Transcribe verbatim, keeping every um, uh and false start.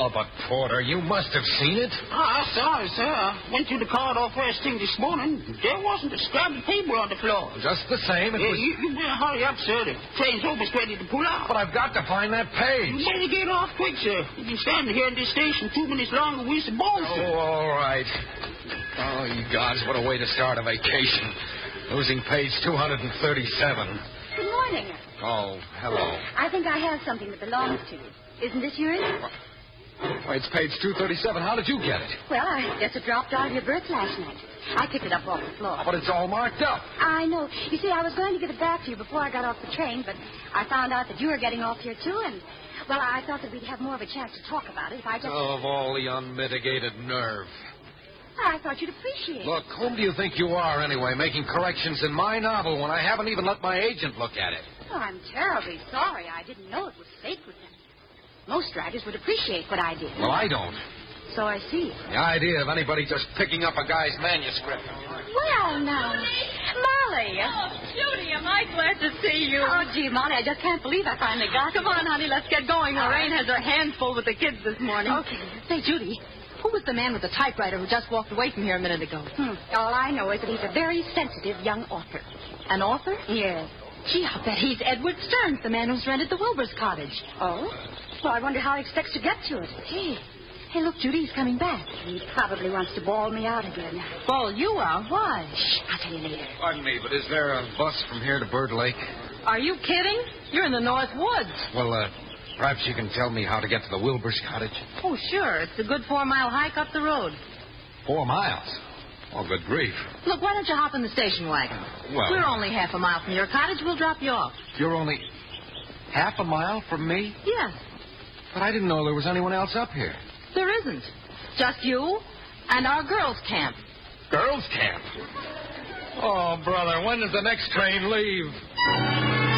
Oh, but, Porter, you must have seen it. Ah, sorry, sir. I went to the corridor first thing this morning. There wasn't a scrap of paper on the floor. Just the same, it Yeah, was... you, you better hurry up, sir. The train's almost ready to pull out. But I've got to find that page. You better get off quick, sir. You've been standing here in this station two minutes longer than we supposed to. Oh, all right. Oh, you gods, what a way to start a vacation. Losing page two thirty-seven. Good morning. Oh, hello. I think I have something that belongs to you. Isn't this yours? Why, it's page two thirty-seven. How did you get it? Well, I guess it dropped out of your berth last night. I picked it up off the floor. Oh, but it's all marked up. I know. You see, I was going to give it back to you before I got off the train, but I found out that you were getting off here, too, and, well, I thought that we'd have more of a chance to talk about it if I just... Oh, of all the unmitigated nerve. I thought you'd appreciate it. Look, whom do you think you are, anyway, making corrections in my novel when I haven't even let my agent look at it? Oh, I'm terribly sorry. I didn't know it was sacred. Most writers would appreciate what I did. Well, I don't. So I see. The idea of anybody just picking up a guy's manuscript. Well, now, Molly. Oh, Judy, am I glad to see you. Oh, gee, Molly, I just can't believe I finally got Come you. on, honey, let's get going. Lorraine has her hands full with the kids this morning. Okay. Say, Judy, who was the man with the typewriter who just walked away from here a minute ago? Hmm. All I know is that he's a very sensitive young author. An author? Yes. Gee, I'll bet he's Edward Stearns, the man who's rented the Wilbur's cottage. Oh? Well, I wonder how he expects to get to it. Hey, hey, look, Judy, he's coming back. He probably wants to bawl me out again. Ball you out? Why? Shh, I'll tell you later. Pardon me, but is there a bus from here to Bird Lake? Are you kidding? You're in the North Woods. Well, uh, perhaps you can tell me how to get to the Wilbur's cottage. Oh, sure. It's a good four-mile hike up the road. Four miles? Oh, good grief. Look, why don't you hop in the station wagon? Well... We're only half a mile from your cottage. We'll drop you off. You're only half a mile from me? Yeah. But I didn't know there was anyone else up here. There isn't. Just you and our girls' camp. Girls' camp? Oh, brother, when does the next train leave?